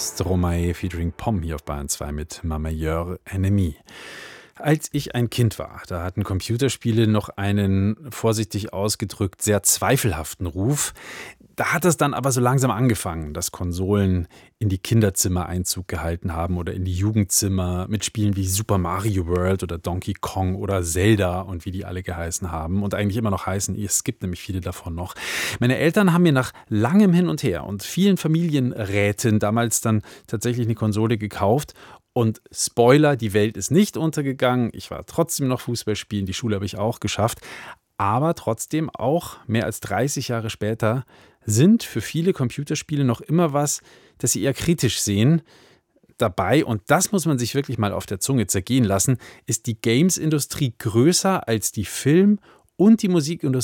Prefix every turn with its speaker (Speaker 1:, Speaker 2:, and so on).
Speaker 1: Stromae featuring Pom hier auf Bayern 2 mit Ma meilleure ennemie. Als ich ein Kind war, da hatten Computerspiele noch einen, vorsichtig ausgedrückt, sehr zweifelhaften Ruf. Da hat es dann aber so langsam angefangen, dass Konsolen in die Kinderzimmer Einzug gehalten haben oder in die Jugendzimmer mit Spielen wie Super Mario World oder Donkey Kong oder Zelda und wie die alle geheißen haben und eigentlich immer noch heißen. Es gibt nämlich viele davon noch. Meine Eltern haben mir nach langem Hin und Her und vielen Familienräten damals dann tatsächlich eine Konsole gekauft. Und Spoiler, die Welt ist nicht untergegangen. Ich war trotzdem noch Fußball spielen, die Schule habe ich auch geschafft. Aber trotzdem auch mehr als 30 Jahre später sind für viele Computerspiele noch immer was, das sie eher kritisch sehen. Dabei, und das muss man sich wirklich mal auf der Zunge zergehen lassen, ist die Games-Industrie größer als die Film- und die Musikindustrie